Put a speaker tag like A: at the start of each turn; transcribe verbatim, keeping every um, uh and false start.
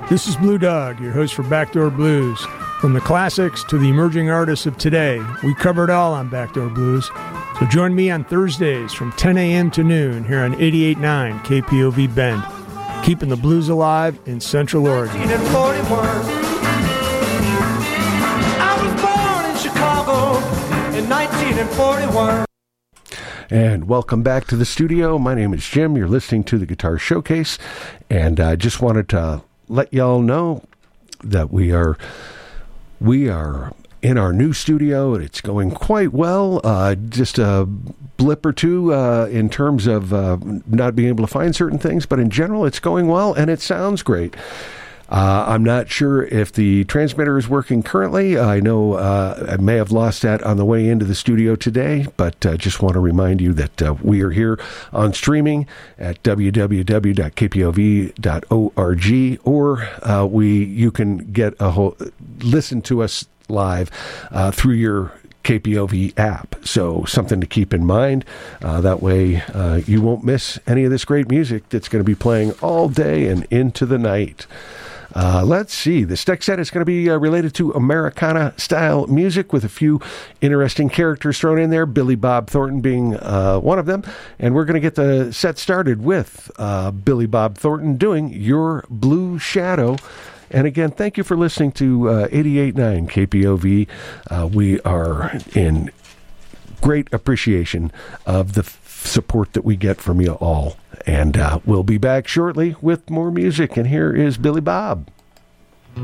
A: This is Blue Dog, your host for Backdoor Blues. From the classics to the emerging artists of today, we cover it all on Backdoor Blues. So join me on Thursdays from ten a.m. to noon here on eighty-eight point nine K P O V Bend, keeping the blues alive in Central Oregon.
B: nineteen forty-one. I was born in Chicago in nineteen forty-one.
C: And welcome back to the studio. My name is Jim. You're listening to the Guitar Showcase, and I uh, just wanted to let y'all know that we are we are in our new studio, and it's going quite well. Uh, just a blip or two uh, in terms of uh, not being able to find certain things, but in general, it's going well, and it sounds great. Uh, I'm not sure if the transmitter is working currently. I know uh, I may have lost that on the way into the studio today, but uh, just want to remind you that uh, we are here on streaming at w w w dot k p o v dot org, or uh, we you can get a whole listen to us live uh, through your K P O V app. So something to keep in mind. Uh, that way uh, you won't miss any of this great music that's going to be playing all day and into the night. Uh, let's see. The next set is going to be uh, related to Americana-style music with a few interesting characters thrown in there, Billy Bob Thornton being uh, one of them. And we're going to get the set started with uh, Billy Bob Thornton doing Your Blue Shadow. And again, thank you for listening to uh, eighty-eight point nine K P O V. Uh, we are in great appreciation of the f- support that we get from you all. And uh, we'll be back shortly with more music. And here is Billy Bob.